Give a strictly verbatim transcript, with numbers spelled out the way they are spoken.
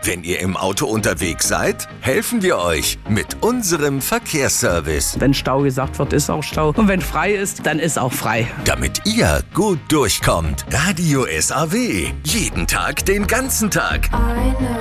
Wenn ihr im Auto unterwegs seid, helfen wir euch mit unserem Verkehrsservice. Wenn Stau gesagt wird, ist auch Stau. Und wenn frei ist, dann ist auch frei. Damit ihr gut durchkommt. Radio S A W. Jeden Tag, den ganzen Tag.